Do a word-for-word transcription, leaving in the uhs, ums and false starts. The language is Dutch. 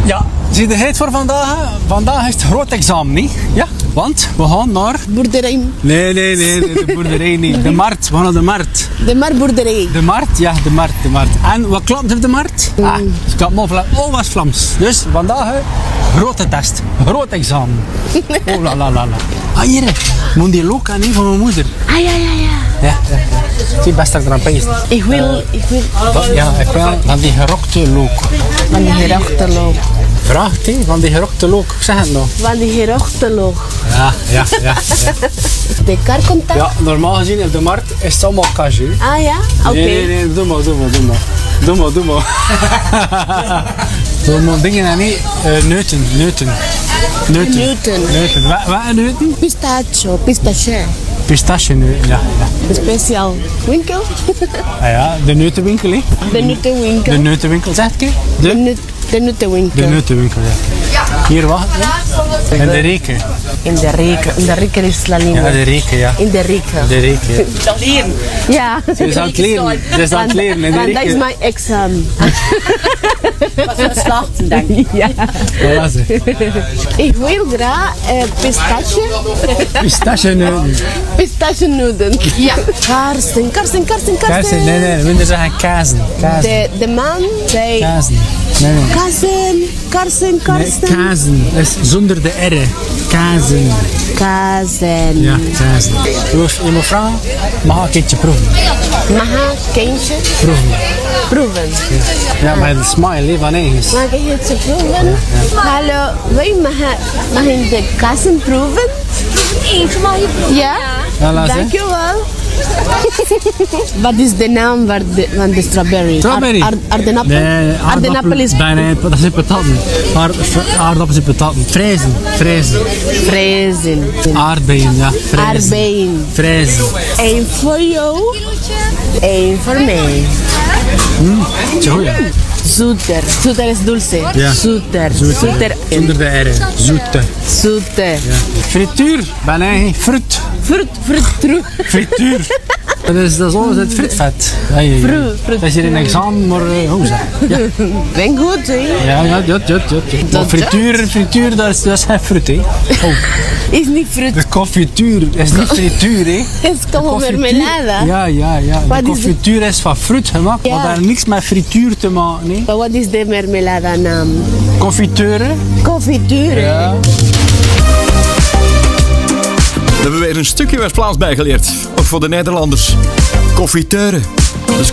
Ja, zie je het voor vandaag? Vandaag is het groot examen, niet? Ja, want we gaan naar... Boerderij. Nee, nee, nee, de boerderij niet. De markt, we gaan naar de markt. De marktboerderij. De markt, ja, de markt, de markt. En wat klopt op de markt? Mm. Ah, ik kan maar Vlaams. Oh, was Vlaams. Dus vandaag, grote test. Groot examen. Oh, la, la, la, la. Ah, hier, moet die look aan van mijn moeder. Ah, ja, ja, ja. Ja, ja, ja. Zie, best eraan pezen. Ik wil, ik wil... Ja, ik wil van die gerokte look. Van die gerokte look. Vraagt hij, van die gerokte look. Ik zeg het nog. Van die gerokte look. Ja, ja, ja. ja. De kar komt daar? Ja, normaal gezien op de markt is het allemaal cash. Ah ja? Oké. Okay. Nee, nee, nee, doe maar, doe maar, doe maar. Doe maar, doe maar. Doe maar dingen en niet uh, neuten, neuten. Neuten. Neuten. Neuten. Wat, wat een neuten? Pistachio, pistache. Pistache neuten, ja. ja. Een speciaal winkel? Ah ja, de neutenwinkel, hè? De neutenwinkel. De neutenwinkel, zeg het een keer? De, de, neut, de neutenwinkel. De neutenwinkel, ja. Hier, wacht. Ja. In de reken. In de reken. In de reken is la lima. Ja, de reken, ja. In de reken. De reken, ja. Dat leren. Ja. Ze is aan het leren. Ze is aan het leren in de reken. Dat is mijn examen. Wat voor slachten, denk ik. Ja. Voilà, ze. Ik wil graag uh, pistache. Pistache neuten. Pistache noeden. Ja. Karsten, karsten, karsten, karsten. Kazen, nee, nee, we willen zeggen kazen. Kazen. De, de man zei... Kazen. Nee, nee. Kazen, karsten, karsten. Nee, kazen, dat is zonder de R. Kazen. Kazen. Ja, kazen. Je moet, je moet vragen, mag ik een keertje proeven? Mag ik kindje? Proeven. Proeven. Ja, ja maar de smile van eigens. Mag ik het proeven? Ja, ja. Hallo, wij mag, mag ik de kazen proeven? Eentje mag je proeven. Ja? Ja, dankjewel. Wat is de naam van de, van de strawberry? Strawberry? Ar, ar, ardenappel? Nee, aardappel is... Nee, dat zijn pataten. Aardappel zijn pataten. Frezen. Frezen. Frezen. Aardbeien, ja. Frezen. Aardbeien. Frezen. Eén voor jou. Eén voor mij. Mm, zo ja. Zoeter. Zoeter is dulce. Ja. Zoeter. Zoeter. Zoeter. Zonder de R. Zoete. Zoete. Ja. Frituur. Ben eigen. Fruit. Fruit. Fruit. Frituur. Dat is, dat is alles het frietvet. Hey, Fruit. Fruit. Dat is hier een examen, maar uh, hoe zeg ja. Ben goed, hè? Ja, ja, ja, ja, ja. Maar frituur, frituur, dat is, dat is geen fruit, hè. Oh. Is niet fruit. De confituur is niet frituur, hè. Het is como mermelada. Ja, ja, ja. De confituur is van fruit gemaakt, ja. maar daar niks met frituur te maken, hè. Maar wat is de mermelada naam? Confiture. Confiture. Ja. Daar hebben we weer een stukje West-Vlaams bijgeleerd. Ook voor de Nederlanders. Confiteure. Dus